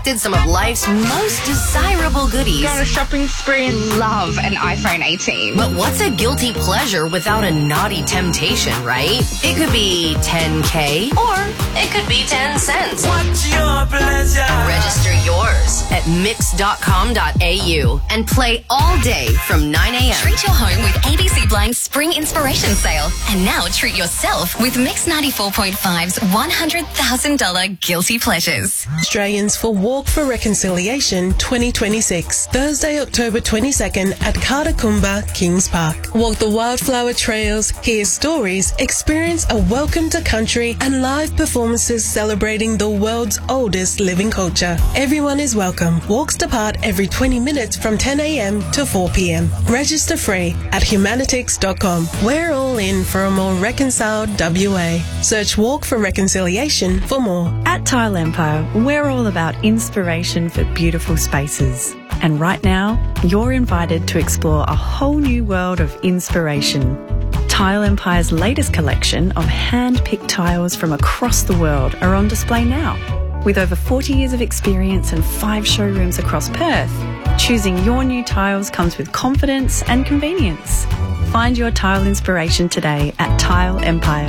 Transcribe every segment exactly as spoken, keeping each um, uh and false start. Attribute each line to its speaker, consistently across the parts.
Speaker 1: selected some of life's most desirable goodies.
Speaker 2: Go on a shopping spree and love an iPhone eighteen.
Speaker 1: But what's a guilty pleasure without a naughty temptation, right? It could be ten K or it could be ten cents.
Speaker 3: What's your pleasure?
Speaker 1: Register yours at mix dot com dot a u and play all day from nine a.m.
Speaker 4: Treat your home with A B C Blind's Spring Inspiration Sale. And now treat yourself with Mix ninety-four point five's one hundred thousand dollars Guilty Pleasures.
Speaker 5: Australians for Walk for Reconciliation twenty twenty-six, Thursday, October twenty-second at Katakumba, Kings Park. Walk the wildflower trails, hear stories, experience a welcome to country and live performances celebrating the world's oldest living culture. Everyone is welcome. Walks depart every twenty minutes from ten a.m. to four p.m. Register free at humanitics dot com. We're all in for a more reconciled W A. Search Walk for Reconciliation for more.
Speaker 6: At Tile Empire, we're all about inspiration for beautiful spaces. And right now, you're invited to explore a whole new world of inspiration. Tile Empire's latest collection of hand-picked tiles from across the world are on display now. With over forty years of experience and five showrooms across Perth, choosing your new tiles comes with confidence and convenience. Find your tile inspiration today at Tile Empire.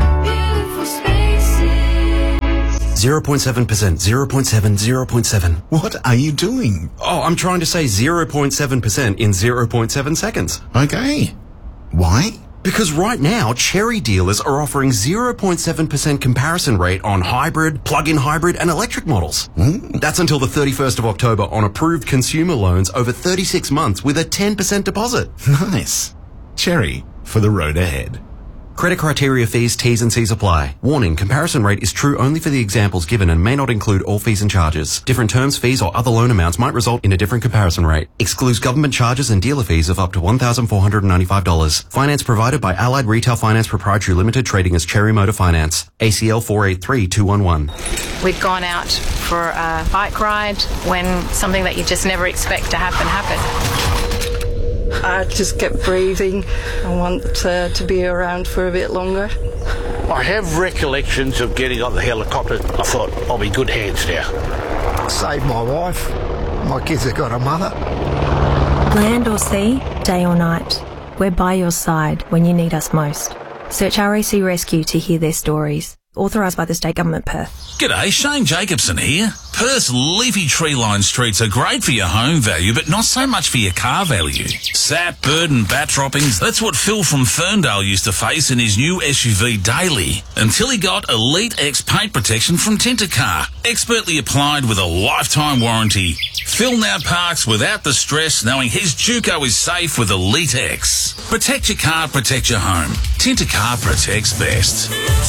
Speaker 7: zero point seven percent, zero point seven, zero point seven.
Speaker 8: What are you doing?
Speaker 7: Oh, I'm trying to say zero point seven percent in zero point seven seconds.
Speaker 8: Okay. Why?
Speaker 7: Because right now, Cherry dealers are offering zero point seven percent comparison rate on hybrid, plug-in hybrid and electric models.
Speaker 8: Mm.
Speaker 7: That's until the thirty-first of October on approved consumer loans over thirty-six months with a ten percent deposit.
Speaker 8: Nice. Cherry for the road ahead.
Speaker 7: Credit criteria, fees, T's and C's apply. Warning, comparison rate is true only for the examples given and may not include all fees and charges. Different terms, fees or other loan amounts might result in a different comparison rate. Excludes government charges and dealer fees of up to one thousand four hundred ninety-five dollars. Finance provided by Allied Retail Finance Proprietary Limited, trading as Cherry Motor Finance. A C L four eight three two one one.
Speaker 9: We'd gone out for a bike ride when something that you just never expect to happen happened.
Speaker 10: I just kept breathing. I want uh, to be around for a bit longer.
Speaker 11: I have recollections of getting on the helicopter. I thought, I'll be good hands now.
Speaker 12: Saved my wife. My kids have got a mother.
Speaker 13: Land or sea, day or night, we're by your side when you need us most. Search R A C Rescue to hear their stories. Authorised by the State Government, Perth.
Speaker 14: G'day, Shane Jacobson here. Perth's leafy tree-lined streets are great for your home value, but not so much for your car value. Sap, bird and bat droppings, that's what Phil from Ferndale used to face in his new S U V Daily, until he got Elite X paint protection from Tintercar, expertly applied with a lifetime warranty. Phil now parks without the stress, knowing his Juco is safe with Elite X. Protect your car, protect your home. Tintercar protects best.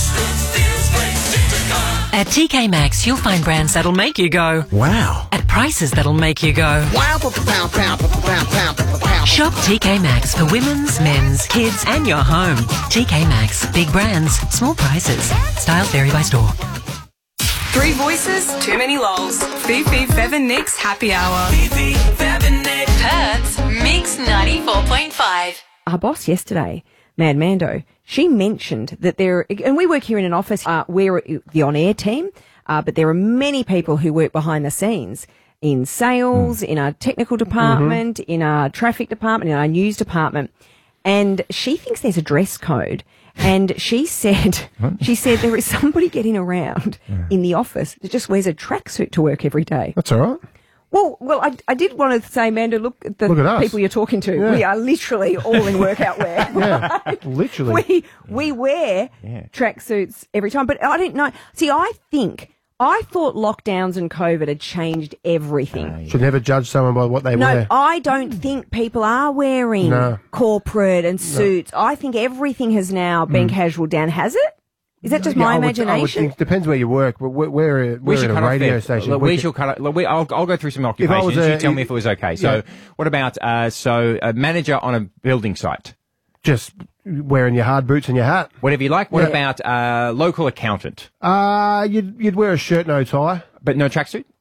Speaker 15: At T K Maxx, you'll find brands that'll make you go,
Speaker 8: wow,
Speaker 15: at prices that'll make you go,
Speaker 16: wow, pow, pow, pow, pow, pow, pow, pow.
Speaker 15: Shop T K Maxx for women's, men's, kids and your home. T K Maxx, big brands, small prices. Styles vary by store.
Speaker 17: Three voices, too many lols. Fifi, Fev and Nick's happy hour.
Speaker 3: Fifi, Fev and Nick.
Speaker 4: Perth's Mix ninety-four point five.
Speaker 18: Our boss yesterday, Mad Mando, she mentioned that there, and we work here in an office, uh, we're the on-air team, uh, but there are many people who work behind the scenes in sales, mm. in our technical department, mm-hmm. in our traffic department, in our news department. And she thinks there's a dress code. And she said, she said there is somebody getting around yeah. in the office that just wears a tracksuit to work every day.
Speaker 19: That's all right.
Speaker 18: Well, well, I, I did want to say, Amanda, look at the
Speaker 19: look at
Speaker 18: people you're talking to.
Speaker 19: Yeah.
Speaker 18: We are literally all in workout wear.
Speaker 19: Yeah, like, literally.
Speaker 18: We we wear yeah. tracksuits every time. But I didn't know. See, I think, I thought lockdowns and COVID had changed everything. Uh, yeah.
Speaker 19: Should never judge someone by what they
Speaker 18: no,
Speaker 19: wear.
Speaker 18: No, I don't think people are wearing no. corporate and suits. No. I think everything has now been mm. casual down. Has it? Is that just
Speaker 19: yeah,
Speaker 18: my
Speaker 19: I would,
Speaker 18: imagination?
Speaker 19: I would think, depends where you work, but we're, we're, we're in a radio station.
Speaker 20: Look, where's your cut? Look, we, I'll, I'll go through some occupations. A, you tell me if it was okay. So, yeah. what about uh, so a manager on a building site?
Speaker 19: Just wearing your hard boots and your hat.
Speaker 20: Whatever you like. What
Speaker 19: yeah.
Speaker 20: about uh, local accountant?
Speaker 19: Uh, you'd, you'd wear a shirt, no tie.
Speaker 20: But no tracksuit?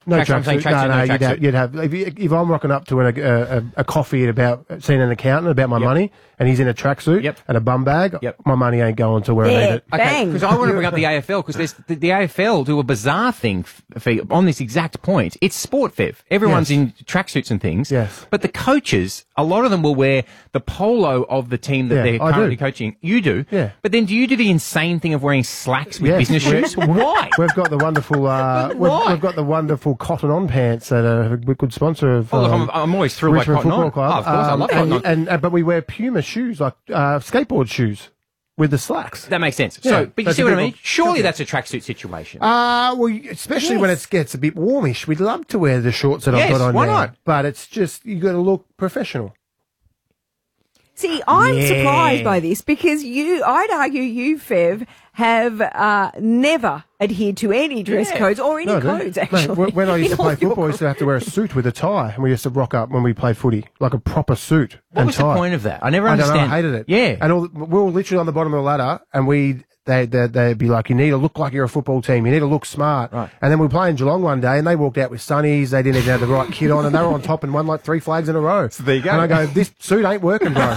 Speaker 19: No
Speaker 20: Tracksuit, I'm saying
Speaker 19: tracksuit.
Speaker 20: tracksuit,
Speaker 19: No,
Speaker 20: no
Speaker 19: no, you'd
Speaker 20: tracksuit.
Speaker 19: have, you'd have if, you, if I'm rocking up to a, a, a coffee at about seeing an accountant about my
Speaker 20: Yep.
Speaker 19: money, and he's in a tracksuit
Speaker 20: Yep.
Speaker 19: and a bum bag,
Speaker 20: Yep.
Speaker 19: my money ain't going to where I
Speaker 18: Yeah.
Speaker 19: need it.
Speaker 20: Okay, because I want to bring up the A F L because the, the A F L do a bizarre thing f- f- on this exact point. It's sport, Fev. Everyone's
Speaker 19: Yes.
Speaker 20: in tracksuits and things.
Speaker 19: Yes.
Speaker 20: But the coaches, a lot of them will wear the polo of the team that
Speaker 19: Yeah,
Speaker 20: they're
Speaker 19: I
Speaker 20: currently
Speaker 19: do.
Speaker 20: coaching. You do.
Speaker 19: Yeah.
Speaker 20: But then do you do the insane thing of wearing slacks with
Speaker 19: Yes,
Speaker 20: business
Speaker 19: we-
Speaker 20: shoes? Why?
Speaker 19: We've got the wonderful, uh,
Speaker 20: But
Speaker 19: we've,
Speaker 20: why?
Speaker 19: we've got the wonderful Cotton On pants that are a good sponsor of.
Speaker 20: Oh, look,
Speaker 19: um,
Speaker 20: I'm, I'm always thrilled
Speaker 19: Richmond
Speaker 20: by Cotton
Speaker 19: Football
Speaker 20: On.
Speaker 19: Club.
Speaker 20: Oh, of course, I
Speaker 19: Um,
Speaker 20: love
Speaker 19: and,
Speaker 20: Cotton On.
Speaker 19: and, and, but we wear Puma shoes, like uh, skateboard shoes, with the slacks.
Speaker 20: That makes sense.
Speaker 19: Yeah,
Speaker 20: so, but you
Speaker 19: that's
Speaker 20: see
Speaker 19: a
Speaker 20: what I
Speaker 19: bit
Speaker 20: mean?
Speaker 19: more-
Speaker 20: Surely that's a tracksuit situation.
Speaker 19: Uh, well, especially when it gets a bit warmish. We'd love to wear the shorts that
Speaker 20: Yes,
Speaker 19: I've got on
Speaker 20: why
Speaker 19: now.
Speaker 20: not?
Speaker 19: But it's just, you got to look professional.
Speaker 18: See, I'm
Speaker 19: Yeah.
Speaker 18: surprised by this because you, I'd argue you, Fev, have uh, never adhered to any dress
Speaker 19: Yeah.
Speaker 18: codes or any
Speaker 19: No, I do.
Speaker 18: codes,
Speaker 19: Mate,
Speaker 18: actually.
Speaker 19: when- when I used to
Speaker 18: In all
Speaker 19: play
Speaker 18: your
Speaker 19: football, I used to have to wear a suit with a tie, and we used to rock up when we played footy, like a proper suit.
Speaker 20: What
Speaker 19: and
Speaker 20: was the
Speaker 19: tie.
Speaker 20: point of that? I never
Speaker 19: I don't know,
Speaker 20: understand.
Speaker 19: I hated it.
Speaker 20: Yeah.
Speaker 19: And all, we were literally on the bottom of the ladder, and we they they they'd be like, "You need to look like you're a football team. You need to look smart."
Speaker 20: Right.
Speaker 19: And then we were playing Geelong one day, and they walked out with sunnies. They didn't even have the right kit on, and they were on top and won like three flags in a row. So
Speaker 20: there you go.
Speaker 19: And I go, "This suit ain't working, bro."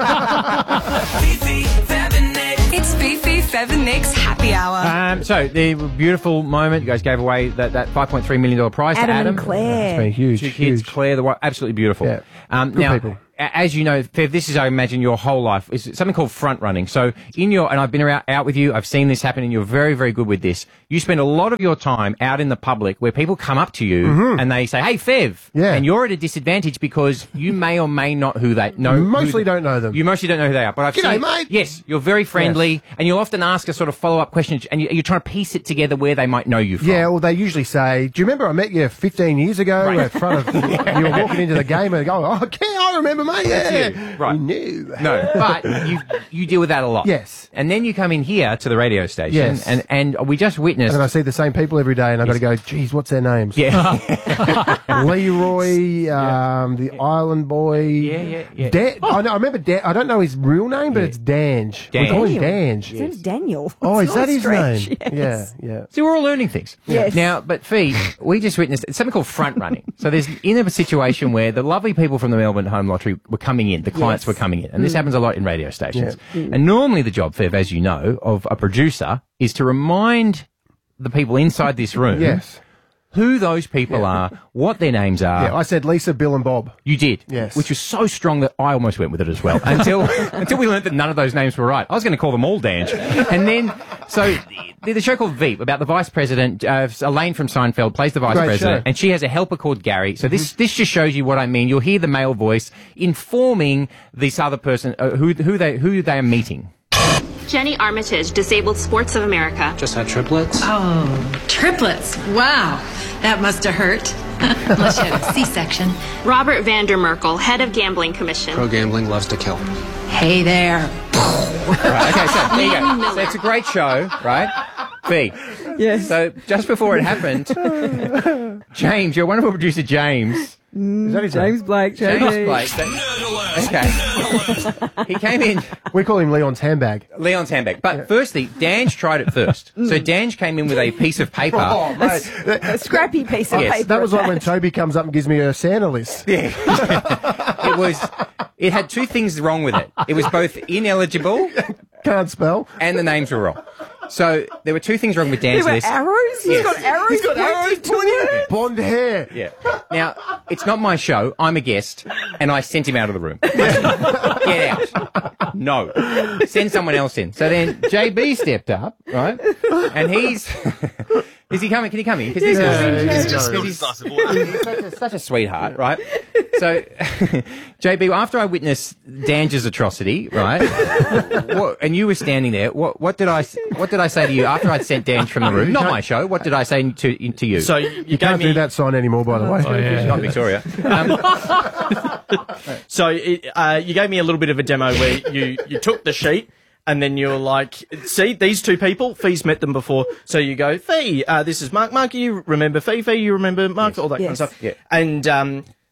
Speaker 17: It's Fifi, Fev and Nick's happy hour.
Speaker 20: Um, so, the beautiful moment, you guys gave away that, that five point three million dollars prize
Speaker 18: Adam
Speaker 20: to
Speaker 18: and
Speaker 20: Adam.
Speaker 18: Claire.
Speaker 19: It's been huge,
Speaker 20: Two kids,
Speaker 19: huge.
Speaker 20: Claire, the wife, absolutely beautiful.
Speaker 19: Yeah.
Speaker 20: Um,
Speaker 19: Good
Speaker 20: now,
Speaker 19: people.
Speaker 20: a- as you know, Fev, this is, I imagine, your whole life. It's something called front running. So, in your, and I've been out, out with you, I've seen this happen, and you're very, very good with this. You spend a lot of your time out in the public where people come up to you
Speaker 19: Mhm.
Speaker 20: and they say, "Hey, Fev,"
Speaker 19: Yeah.
Speaker 20: and you're at a disadvantage because you may or may not who they know. who
Speaker 19: Mostly
Speaker 20: they-
Speaker 19: don't know them.
Speaker 20: You mostly don't know who they are. But I've
Speaker 19: G'day,
Speaker 20: seen,
Speaker 19: mate.
Speaker 20: Yes, you're very friendly, and you'll often ask a sort of follow up question, and you, you're trying to piece it together where they might know you from.
Speaker 19: Yeah, well, they usually say, "Do you remember I met you fifteen years ago
Speaker 20: Right.
Speaker 19: in front of you were walking into the game and go, oh, okay, I remember, mate. Yeah,
Speaker 20: That's you. Right.
Speaker 19: No,
Speaker 20: No, but you you deal with that a lot.
Speaker 19: Yes.
Speaker 20: And then you come in here to the radio station,
Speaker 19: Yes.
Speaker 20: and, and we just witnessed.
Speaker 19: And then I see the same people every day, and I've got to go, geez, what's their names?
Speaker 20: Yeah.
Speaker 19: Leroy, um, the Island Boy.
Speaker 20: Yeah, yeah, yeah.
Speaker 19: Dan, I, know, I remember Dan. I don't know his real name, but it's Dange. We call him Dange.
Speaker 18: His name's Daniel.
Speaker 19: Oh,
Speaker 18: It's
Speaker 19: is
Speaker 18: not
Speaker 19: that his
Speaker 18: stretch,
Speaker 19: name?
Speaker 18: yes.
Speaker 19: Yeah, yeah.
Speaker 20: So we're all learning things.
Speaker 18: Yes.
Speaker 20: Now, but Fee, we just witnessed something called front running. So there's in a situation where the lovely people from the Melbourne Home Lottery were coming in, the clients
Speaker 18: Yes.
Speaker 20: were coming in, and this
Speaker 18: Mm.
Speaker 20: happens a lot in radio stations.
Speaker 18: Yeah. Mm.
Speaker 20: And normally the job, Fev, as you know, of a producer is to remind the people inside this room
Speaker 19: Yes.
Speaker 20: who those people are, what their names are.
Speaker 19: Yeah, I said Lisa, Bill, and Bob.
Speaker 20: You did,
Speaker 19: Yes.
Speaker 20: which was so strong that I almost went with it as well until until we learnt that none of those names were right. I was going to call them all Dange, and then so the, the show called Veep about the vice president, uh, Elaine from Seinfeld plays the vice
Speaker 19: Great
Speaker 20: president,
Speaker 19: show.
Speaker 20: and she has a helper called Gary. So this this just shows you what I mean. You'll hear the male voice informing this other person uh, who who they who they are meeting.
Speaker 21: Jenny Armitage, Disabled Sports of America.
Speaker 22: Just had triplets?
Speaker 23: Oh, triplets. Wow. That must have hurt. Unless you had a C-section.
Speaker 21: Robert Vander Merkel, Head of Gambling Commission.
Speaker 22: Pro gambling loves to kill.
Speaker 23: Hey there.
Speaker 20: Right, okay, so there you go. So it's a great show, right? B.
Speaker 18: Yes.
Speaker 20: So just before it happened, James, your wonderful producer James.
Speaker 19: Is that his
Speaker 18: James
Speaker 19: name?
Speaker 18: Blake.
Speaker 20: James
Speaker 18: J B.
Speaker 20: Blake. Okay. He came in.
Speaker 19: We call him Leon's handbag.
Speaker 20: Leon's handbag. But firstly, Dange tried it first. So Dange came in with a piece of paper.
Speaker 19: Oh, mate.
Speaker 18: A scrappy piece of
Speaker 20: Yes.
Speaker 18: paper.
Speaker 19: That was like when Toby comes up and gives me a Santa list.
Speaker 20: Yeah. It was. It had two things wrong with it. It was both ineligible,
Speaker 19: can't spell,
Speaker 20: and the names were wrong. So there were two things wrong with Dan's
Speaker 18: There were
Speaker 20: list.
Speaker 18: arrows? He's
Speaker 20: Yes.
Speaker 18: got arrows.
Speaker 19: He's got arrows
Speaker 18: pointing to it.
Speaker 19: Blonde hair.
Speaker 20: Yeah. Now, it's not my show. I'm a guest, and I sent him out of the room. Get out. No. Send someone else in. So then J B stepped up, right? And he's... Is he coming? Can he come in? Because he's,
Speaker 19: Yeah,
Speaker 20: he's,
Speaker 19: he's
Speaker 20: just-
Speaker 19: going.
Speaker 20: he's such, a, such a sweetheart, right? So, J B, after I witnessed Dange's atrocity, right, what, and you were standing there, what, what did I what did I say to you after I'd sent Dange from the room? Not my show. What did I say to to you?
Speaker 24: So you,
Speaker 19: You
Speaker 24: gave
Speaker 19: can't
Speaker 24: me
Speaker 19: do that sign anymore, by the way.
Speaker 24: Oh, yeah.
Speaker 20: Not Victoria. Um,
Speaker 24: So it, uh, you gave me a little bit of a demo where you, you took the sheet and then you're like, see, these two people, Fee's met them before. So you go, Fee, uh, this is Mark. Mark, you remember Fee? Fee, you remember Mark?
Speaker 20: Yes.
Speaker 24: All that
Speaker 18: Yes.
Speaker 24: kind of stuff.
Speaker 20: Yeah.
Speaker 24: And um,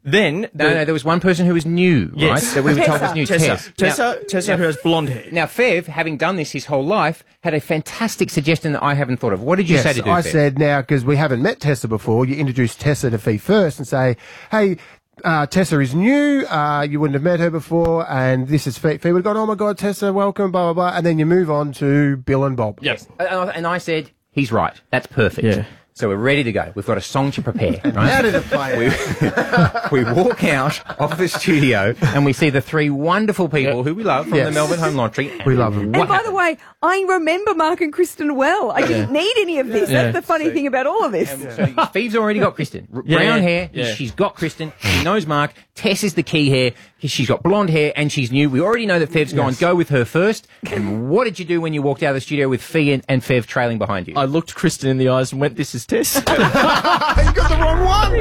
Speaker 24: Then
Speaker 20: No,
Speaker 24: the-
Speaker 20: no, there was one person who was new,
Speaker 24: Yes.
Speaker 20: right? That we were told was new.
Speaker 24: Tessa.
Speaker 20: Tess.
Speaker 24: Tessa,
Speaker 20: Now-
Speaker 24: Tessa
Speaker 20: now-
Speaker 24: who has blonde hair.
Speaker 20: Now, Fev, having done this his whole life, had a fantastic suggestion that I haven't thought of. What did you
Speaker 19: yes,
Speaker 20: say to do,
Speaker 19: I
Speaker 20: Fev?
Speaker 19: said now, because we haven't met Tessa before, you introduce Tessa to Fee first and say, hey, uh, Tessa is new, uh, you wouldn't have met her before, and this is Fee. Fee would have gone, oh my God, Tessa, welcome, blah, blah, blah, and then you move on to Bill and Bob.
Speaker 20: Yes. And and I said, he's right. That's perfect.
Speaker 19: Yeah.
Speaker 20: So we're ready to go. We've got a song to prepare. Right?
Speaker 19: How did it play
Speaker 20: we, we walk out of the studio and we see the three wonderful people who we love from
Speaker 19: Yes.
Speaker 20: the Melbourne Home Lottery.
Speaker 19: We love them.
Speaker 18: And by the way, I remember Mark and Kristen well. I didn't need any of this.
Speaker 20: Yeah.
Speaker 18: That's the funny thing about all of this.
Speaker 20: So Feve's already got Kristen. R-
Speaker 24: Yeah,
Speaker 20: Brown
Speaker 24: yeah,
Speaker 20: hair,
Speaker 24: yeah.
Speaker 20: she's got Kristen. She knows Mark. Tess is the key here. She's got blonde hair and she's new. We already know that Fev's gone. Go with her first. And what did you do when you walked out of the studio with Fee and, and Fev trailing behind you?
Speaker 24: I looked Kristen in the eyes and went, "This is Tess."
Speaker 19: You got the wrong one.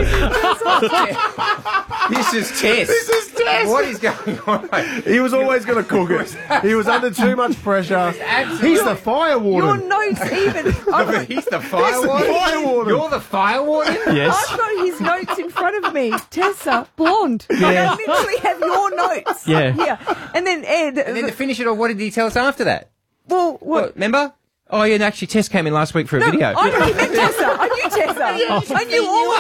Speaker 20: This is Tess.
Speaker 19: This is Tess.
Speaker 20: What is going on?
Speaker 19: He was always going to cook it. He was under too much pressure. He's the fire
Speaker 18: Your
Speaker 19: warden.
Speaker 18: notes even. I've,
Speaker 20: He's the fire
Speaker 19: He's the
Speaker 20: warden?
Speaker 19: fire warden.
Speaker 20: You're the fire warden?
Speaker 24: Yes.
Speaker 18: I've got his notes in front of me. Tessa, blonde. Like, I literally have your notes.
Speaker 24: Yeah.
Speaker 18: Here. And then Ed.
Speaker 20: And then to finish it off, what did he tell us after that?
Speaker 18: well, what?
Speaker 20: What, remember? Oh, yeah, and actually, Tess came in last week for a
Speaker 18: No,
Speaker 20: video.
Speaker 18: I knew he meant Tessa. I knew Tessa. I knew all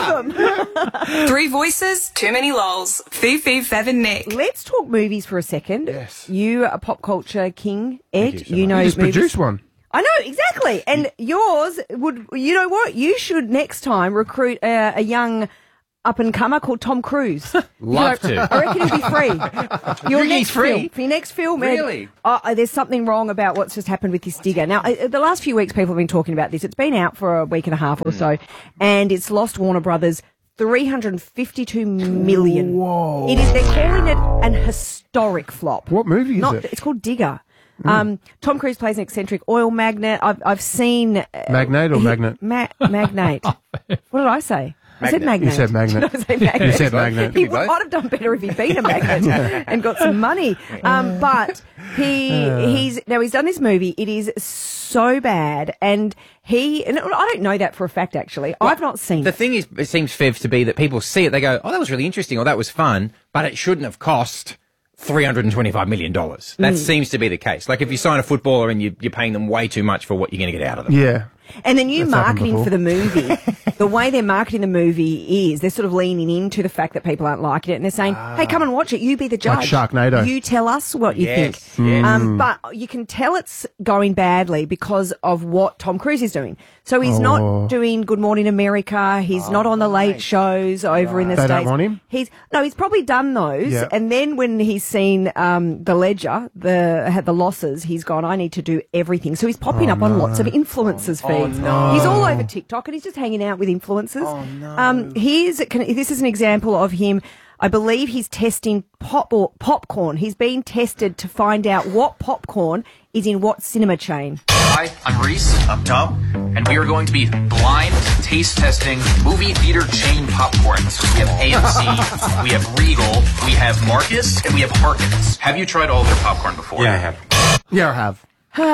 Speaker 18: of them.
Speaker 17: Three voices, too many lols. Fifi, Fev and Nick.
Speaker 18: Let's talk movies for a second.
Speaker 19: Yes.
Speaker 18: You are a pop culture king, Ed.
Speaker 20: you so
Speaker 18: You,
Speaker 20: much.
Speaker 18: know
Speaker 19: You just
Speaker 18: movies.
Speaker 19: produced one.
Speaker 18: I know, exactly. And yours would, you know what? You should next time recruit a, a young up-and-comer called Tom Cruise.
Speaker 20: Love
Speaker 18: You know,
Speaker 20: to.
Speaker 18: I reckon he'd be free. Your
Speaker 20: You think
Speaker 18: next
Speaker 20: he's free?
Speaker 18: Film, for your next film, Ed,
Speaker 20: Really?
Speaker 18: uh, there's something wrong about what's just happened with this digger. Now, uh, the last few weeks people have been talking about this. It's been out for a week and a half or so, and it's lost Warner Brothers three hundred fifty-two million.
Speaker 19: Whoa.
Speaker 18: It is, they're calling it an historic flop.
Speaker 19: What movie is
Speaker 18: Not,
Speaker 19: it?
Speaker 18: It's called Digger. Um, Tom Cruise plays an eccentric oil magnate. I've, I've seen... Uh,
Speaker 19: Magnate or
Speaker 18: he-
Speaker 19: magnet?
Speaker 18: Ma- magnate. What did I say? I said
Speaker 20: Magnet.
Speaker 18: magnate.
Speaker 19: You said magnet.
Speaker 18: Did I say magnet?
Speaker 19: You said magnet.
Speaker 18: He
Speaker 20: Could be both.
Speaker 18: might have done better if he'd been a magnet and got some money. Um, but he he's now he's done this movie. It is so bad, and he and I don't know that for a fact. Actually, I've not seen
Speaker 20: The
Speaker 18: it.
Speaker 20: thing is, it seems, Fev, to be that people see it, they go, oh, that was really interesting, or that was fun, but it shouldn't have cost three hundred twenty-five million dollars. That seems to be the case. Like if you sign a footballer and you, you're paying them way too much for what you're going to get out of them.
Speaker 19: Yeah.
Speaker 18: And the new
Speaker 19: That's happened
Speaker 18: marketing
Speaker 19: before.
Speaker 18: for the movie, the way they're marketing the movie is they're sort of leaning into the fact that people aren't liking it, and they're saying, "Hey, come and watch it. You be the
Speaker 19: Like
Speaker 18: judge.
Speaker 19: Sharknado.
Speaker 18: You tell us what you
Speaker 20: Yes,
Speaker 18: think."
Speaker 20: yes.
Speaker 18: Um, but you can tell it's going badly because of what Tom Cruise is doing. So he's
Speaker 19: Oh.
Speaker 18: not doing Good Morning America. He's not on the late shows over in the
Speaker 19: They
Speaker 18: States.
Speaker 19: don't want him?
Speaker 18: He's no, he's probably done those,
Speaker 19: Yeah.
Speaker 18: and then when he's seen um, the ledger, the had the losses, he's gone, "I need to do everything." So he's popping
Speaker 19: Oh,
Speaker 18: up on lots of influencers
Speaker 20: Oh,
Speaker 18: feeds.
Speaker 20: no.
Speaker 18: He's all over TikTok and he's just hanging out with influencers. Oh, no. Um, here's, can, this is an example of him. I believe he's testing pop or popcorn. He's been tested to find out what popcorn is in what cinema chain.
Speaker 1: Hi, I'm Reese, up top, and we are going to be blind taste testing movie theater chain popcorns. We have A M C, we have Regal, we have Marcus, and we have Harkins. Have you tried all their popcorn before?
Speaker 19: Yeah, I have. Yeah, I have.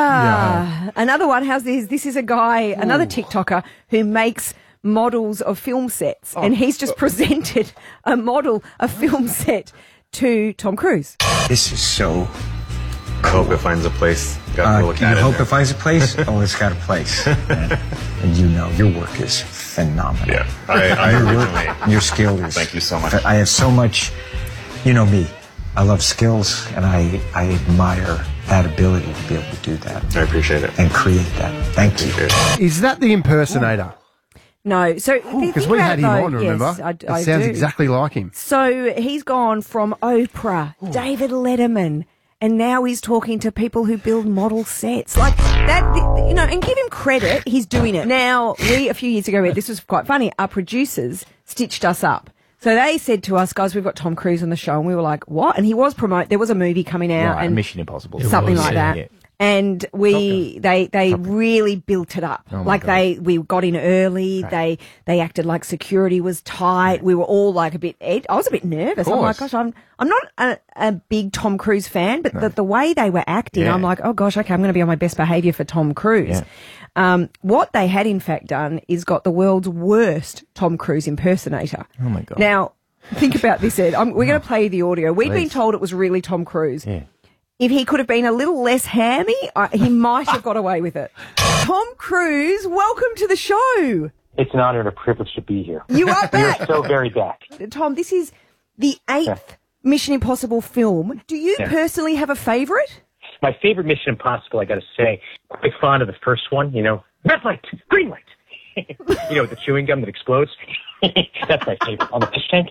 Speaker 18: Ah, another one. How's this? This is a guy, another TikToker who makes models of film sets, and he's just presented a model, a film set to Tom Cruise.
Speaker 2: This is so.
Speaker 5: I hope it finds a place. Got
Speaker 2: Uh,
Speaker 5: to look
Speaker 2: you
Speaker 5: at it.
Speaker 2: hope it finds a place? Oh, it's got a place. And, and you know, your work is phenomenal.
Speaker 5: Yeah, I, I
Speaker 2: your
Speaker 5: originally.
Speaker 2: work, your skill is.
Speaker 5: Thank you so much.
Speaker 2: I have so much. You know me. I love skills, and I I admire that ability to be able to do that.
Speaker 5: I appreciate it.
Speaker 2: And create that. Thank you.
Speaker 19: Is that the impersonator?
Speaker 18: No, so
Speaker 19: Because we had him on, remember?
Speaker 18: Yes, I,
Speaker 19: it
Speaker 18: I
Speaker 19: sounds
Speaker 18: do.
Speaker 19: exactly like him.
Speaker 18: So he's gone from Oprah, David Letterman, and now he's talking to people who build model sets. Like that, you know, and give him credit, he's doing it. Now, we, a few years ago, this was quite funny, our producers stitched us up. So they said to us, guys, we've got Tom Cruise on the show, and we were like, what? And he was promote, there was a movie coming out.
Speaker 20: Right,
Speaker 18: and
Speaker 20: Mission Impossible.
Speaker 18: Something
Speaker 20: It was,
Speaker 18: like
Speaker 20: yeah,
Speaker 18: that.
Speaker 20: yeah.
Speaker 18: And we, they, they really built it up.
Speaker 20: Oh my
Speaker 18: like
Speaker 20: God.
Speaker 18: they, we got in early. They, they acted like security was tight. We were all like a bit, ed- I was a bit nervous. I'm like,
Speaker 20: course.
Speaker 18: gosh, I'm, I'm not a, a big Tom Cruise fan, but the, the way they were acting,
Speaker 20: Yeah.
Speaker 18: I'm like, oh gosh, okay, I'm going to be on my best behavior for Tom Cruise.
Speaker 20: Yeah.
Speaker 18: Um, what they had in fact done is got the world's worst Tom Cruise impersonator.
Speaker 20: Oh my God.
Speaker 18: Now, Think about this, Ed. Um, we're going to play the audio. We'd been
Speaker 20: Please.
Speaker 18: told it was really Tom Cruise.
Speaker 20: Yeah.
Speaker 18: If he could have been a little less hammy, uh, he might have got away with it. Tom Cruise, welcome to the show.
Speaker 6: It's an honor and a privilege to be here.
Speaker 18: You are back.
Speaker 6: You're so very back.
Speaker 18: Tom, this is the eighth Mission Impossible film. Do you
Speaker 6: Yeah.
Speaker 18: personally have a favourite?
Speaker 6: My favorite Mission Impossible, I got to say, quite fond of the first one. You know, red light, green light. You know, with the chewing gum that explodes. That's my favorite on the fish tank.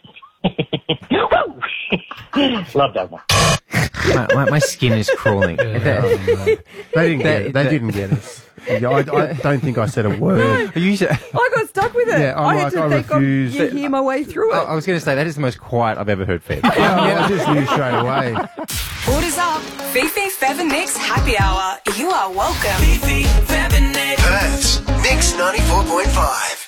Speaker 6: Love that one.
Speaker 20: my, my, my skin is crawling.
Speaker 19: They didn't get it. They didn't get it. Yeah, I, I don't think I said a word.
Speaker 20: You said-
Speaker 18: I got stuck with it.
Speaker 19: Yeah, I'm
Speaker 18: I had
Speaker 19: like,
Speaker 18: to
Speaker 19: I
Speaker 18: think
Speaker 19: refuse.
Speaker 18: of, hear my way through it.
Speaker 20: I, I was going to say, that is the most quiet I've ever heard Fed.
Speaker 19: Yeah, I just knew straight away.
Speaker 17: Orders up. Fifi Fev and Nick's Happy Hour. You are welcome.
Speaker 3: Fifi, Fev and Nick.
Speaker 7: Perth's Mix ninety-four point five.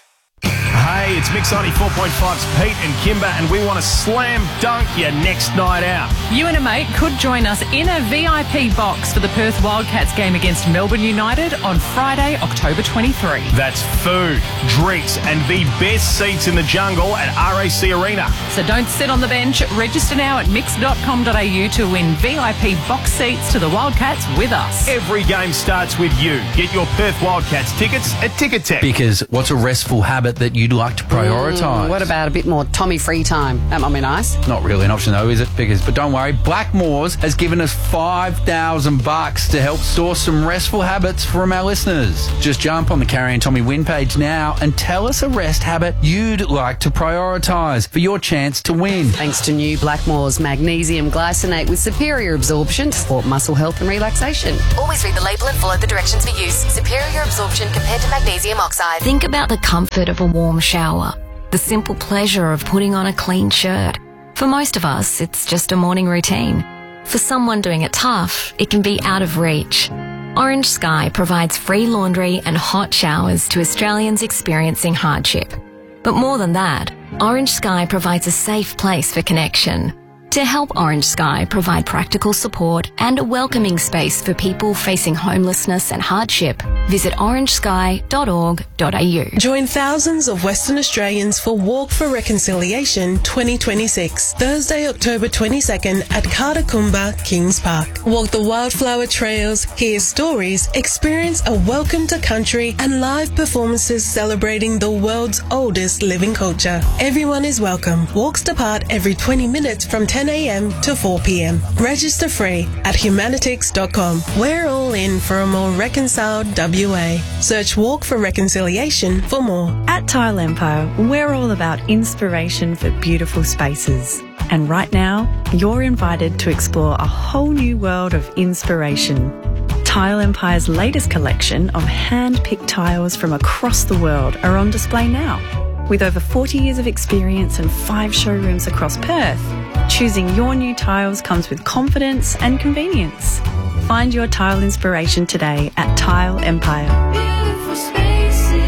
Speaker 9: Hey, it's Mix ninety-four point five's Pete and Kimber, and we want to slam dunk your next night out.
Speaker 22: You and a mate could join us in a V I P box for the Perth Wildcats game against Melbourne United on Friday, October twenty-third.
Speaker 9: That's food, drinks, and the best seats in the jungle at R A C Arena.
Speaker 22: So don't sit on the bench. Register now at mix dot com dot a u to win V I P box seats to the Wildcats with us.
Speaker 9: Every game starts with you. Get your Perth Wildcats tickets at Ticket Tech.
Speaker 25: Because what's a restful habit that you'd like to prioritise?
Speaker 16: Mm, what about a bit more Tommy free time? That might be nice.
Speaker 25: Not really an option though, is it? Because, but don't worry, Blackmores has given us five thousand bucks to help source some restful habits from our listeners. Just jump on the Carrie and Tommy win page now and tell us a rest habit you'd like to prioritise for your chance to win.
Speaker 16: Thanks to new Blackmore's magnesium glycinate with superior absorption to support muscle health and relaxation.
Speaker 4: Always read the label and follow the directions for use. Superior absorption compared to magnesium oxide. Think about the comfort of a warm shower, the simple pleasure of putting on a clean shirt. For most of us, it's just a morning routine. For someone doing it tough, it can be out of reach. Orange Sky provides free laundry and hot showers to Australians experiencing hardship. But more than that, Orange Sky provides a safe place for connection. To help Orange Sky provide practical support and a welcoming space for people facing homelessness and hardship, visit orange sky dot org dot a u.
Speaker 26: Join thousands of Western Australians for Walk for Reconciliation twenty twenty-six, Thursday, October twenty-second at Katakumba, Kings Park. Walk the wildflower trails, hear stories, experience a welcome to country and live performances celebrating the world's oldest living culture. Everyone is welcome. Walks depart every twenty minutes from ten a m to four p m. Register free at humanitix dot com. We're all in for a more reconciled W A. Search Walk for Reconciliation for more.
Speaker 27: At Tile Empire, we're all about inspiration for beautiful spaces. And right now, you're invited to explore a whole new world of inspiration. Tile Empire's latest collection of hand-picked tiles from across the world are on display now. With over forty years of experience and five showrooms across Perth, choosing your new tiles comes with confidence and convenience. Find your tile inspiration today at Tile Empire.
Speaker 3: Beautiful spaces.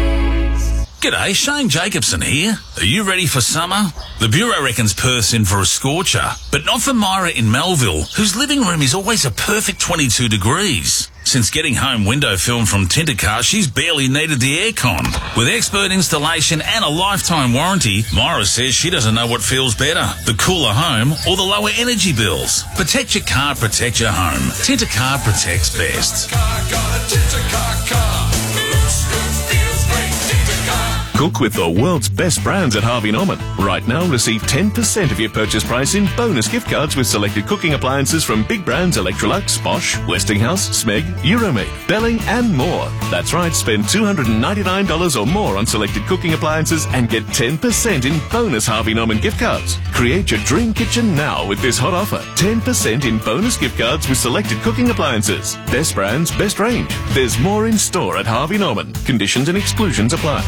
Speaker 14: G'day, Shane Jacobson here. Are you ready for summer? The Bureau reckons Perth's in for a scorcher, but not for Myra in Melville, whose living room is always a perfect twenty-two degrees. Since getting home window film from Tintercar, she's barely needed the aircon. With expert installation and a lifetime warranty, Myra says she doesn't know what feels better, the cooler home or the lower energy bills. Protect your car, protect your home. Tintercar protects best.
Speaker 28: Cook with the world's best brands at Harvey Norman. Right now, receive ten percent of your purchase price in bonus gift cards with selected cooking appliances from big brands Electrolux, Bosch, Westinghouse, Smeg, Euromaid, Belling and more. That's right, spend two hundred ninety-nine dollars or more on selected cooking appliances and get ten percent in bonus Harvey Norman gift cards. Create your dream kitchen now with this hot offer. ten percent in bonus gift cards with selected cooking appliances. Best brands, best range. There's more in store at Harvey Norman. Conditions and exclusions apply.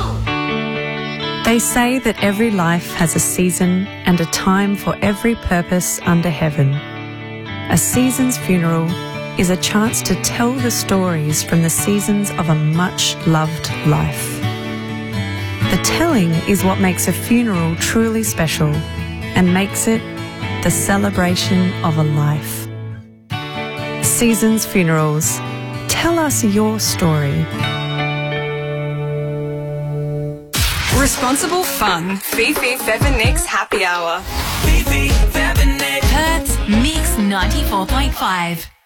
Speaker 27: They say that every life has a season and a time for every purpose under heaven. A season's funeral is a chance to tell the stories from the seasons of a much-loved life. The telling is what makes a funeral truly special and makes it the celebration of a life. Seasons Funerals. Tell us your story.
Speaker 17: Responsible fun. Fifi Feather Nicks Happy Hour.
Speaker 3: Fifi, Feather Nick.
Speaker 4: Perth's Mix ninety-four point five.